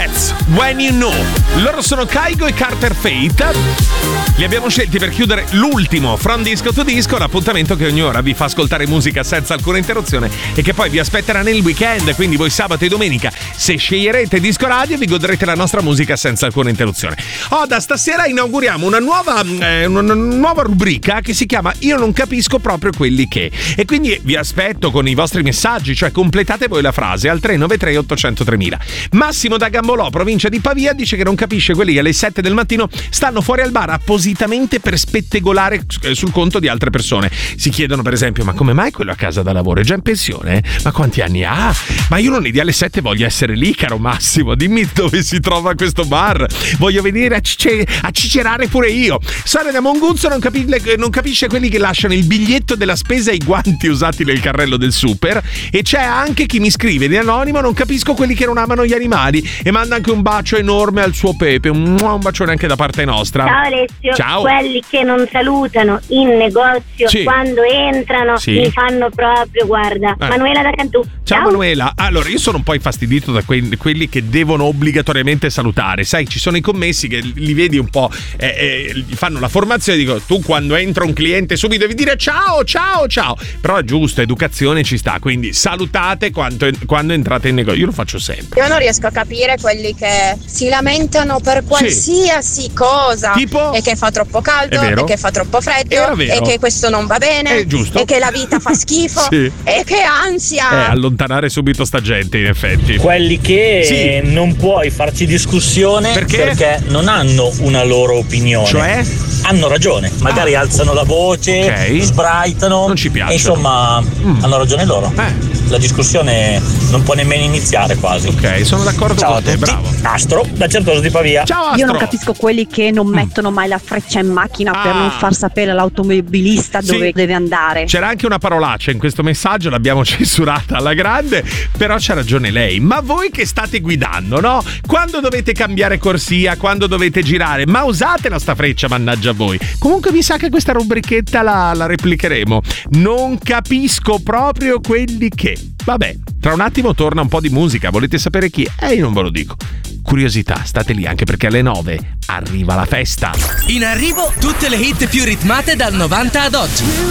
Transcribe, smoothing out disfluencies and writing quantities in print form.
That's When You Know. Loro sono Kygo e Carter Fate. Li abbiamo scelti per chiudere l'ultimo From Disco to Disco, l'appuntamento che ogni ora vi fa ascoltare musica senza alcuna interruzione e che poi vi aspetterà nel weekend. Quindi voi sabato e domenica, se sceglierete Disco Radio, vi godrete la nostra musica senza alcuna interruzione. Da stasera inauguriamo una nuova rubrica che si chiama Io non capisco proprio quelli che. E quindi vi aspetto con i vostri messaggi, cioè completate voi la frase al 393 800 3000. Massimo da Gambolò, provincia di Pavia, dice che non capisce quelli che alle 7 del mattino stanno fuori al bar appositamente per spettegolare sul conto di altre persone. Si chiedono per esempio: ma come mai quello a casa da lavoro è già in pensione? Ma quanti anni ha? Ma io lunedì alle 7 voglio essere lì, caro Massimo, dimmi dove si trova questo bar, voglio venire a cicerare pure io. Sara da Monguzzo non capisce quelli che lasciano il biglietto della spesa e i guanti usati nel carrello del super. E c'è anche chi mi scrive di anonimo: non capisco quelli che non amano gli animali, e manda anche un bacio enorme al suo Pepe. Un bacione anche da parte nostra. Ciao Alessio. Ciao. Quelli che non salutano in negozio quando entrano mi fanno proprio, guarda. Manuela da Cantù. Ciao Manuela. Allora, io sono un po' infastidito da quelli che devono obbligatoriamente salutare. Sai, ci sono i commessi che li vedi un po', gli fanno la formazione, dico: tu quando entra un cliente subito devi dire ciao, ciao, ciao. Però è giusto, educazione ci sta, quindi salutate quando entrate in negozio. Io lo faccio sempre. Io non riesco a capire quelli che si lamentano per qualsiasi cosa, tipo? E che fa troppo caldo, e che fa troppo freddo, e che questo non va bene, e che la vita fa schifo, e che ansia. Allontanare subito sta gente, in effetti. Quelli che non puoi farci discussione perché non hanno una loro opinione. Cioè? Hanno ragione, magari alzano la voce, sbraitano. Non ci piace. Insomma, hanno ragione loro. La discussione non può nemmeno iniziare quasi. Ok, sono d'accordo con te, bravo. Astro, da Certoso di Pavia. Ciao Astro. Io non capisco quelli che non mettono mai la freccia in macchina per non far sapere all'automobilista dove deve andare. C'era anche una parolaccia in questo messaggio, l'abbiamo censurata alla grande, però c'ha ragione lei. Ma voi che state guidando, no? Quando dovete cambiare corsia, quando dovete girare, ma usatela sta freccia, mannaggia a voi. Comunque mi sa che questa rubrichetta la replicheremo. Non capisco proprio quelli che. Vabbè, tra un attimo torna un po' di musica. Volete sapere chi? Io non ve lo dico. Curiosità, state lì anche perché alle 9 arriva la festa. In arrivo tutte le hit più ritmate dal 90 ad oggi.